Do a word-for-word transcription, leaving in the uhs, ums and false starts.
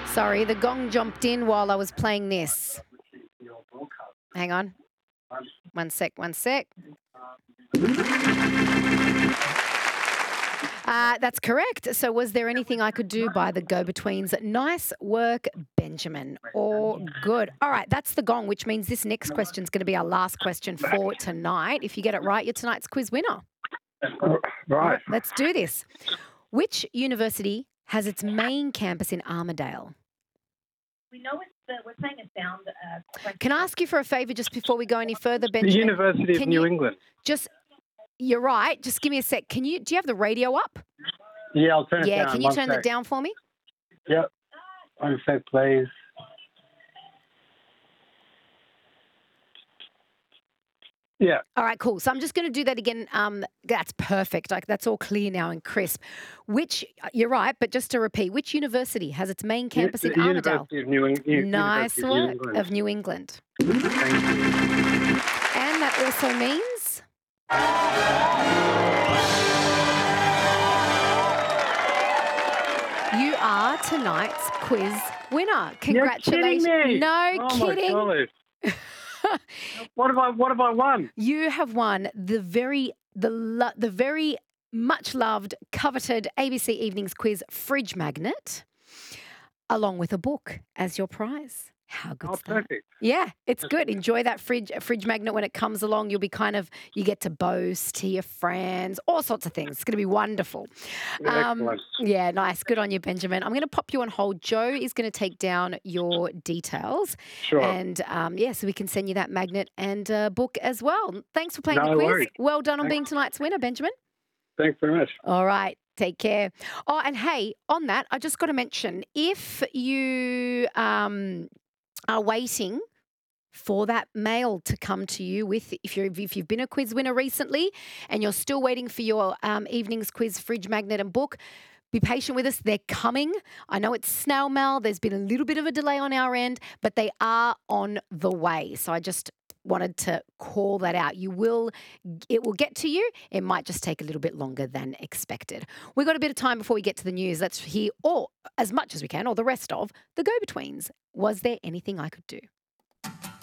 Sorry, the gong jumped in while I was playing this. Hang on. One sec, one sec. Uh, that's correct. So was there anything I could do by the go-betweens? Nice work, Benjamin. Or good. All right, that's the gong, which means this next question is going to be our last question for tonight. If you get it right, you're tonight's quiz winner. Right. Let's do this. Which university has its main campus in Armidale? We know it's the, we're saying a sound. Uh, question. Can I ask you for a favour just before we go any further, The Benjamin? University of Can New you England. Just, you're right. Just give me a sec. Can you? Do you have the radio up? Yeah, I'll turn it Yeah. down. Can you One turn sec. that down for me? Yep. One sec, please. Yeah. All right, cool. So I'm just going to do that again. Um, that's perfect. Like that's all clear now and crisp. Which you're right, but just to repeat, which university has its main campus U- in Armidale? University of New, Eng- U- Nice University of New work England. of New England. Thank you. And that also means you are tonight's quiz winner. Congratulations. You're kidding me. No Oh kidding. My gosh. What have I? What have I won? You have won the very the lo- the very much loved, coveted A B C Evenings Quiz fridge magnet, along with a book as your prize. How good's Oh, that? perfect. Yeah, it's good. Enjoy that fridge fridge magnet when it comes along. You'll be kind of you get to boast to your friends, all sorts of things. It's going to be wonderful. Um, Excellent. yeah, nice. Good on you, Benjamin. I'm going to pop you on hold. Joe is going to take down your details, Sure. and um, yeah, so we can send you that magnet and uh, book as well. Thanks for playing No the quiz. worries. Well done on Thanks. being tonight's winner, Benjamin. Thanks very much. All right. Take care. Oh, and hey, on that, I just got to mention if you um, are waiting for that mail to come to you with, if you're if you've been a quiz winner recently and you're still waiting for your um, evening's quiz fridge magnet and book, be patient with us. They're coming. I know it's snail mail. There's been a little bit of a delay on our end, but they are on the way. So I just wanted to call that out. You will, it will get to you. It might just take a little bit longer than expected. We've got a bit of time before we get to the news. Let's hear, or as much as we can, or the rest of the go-betweens. Was there anything I could do?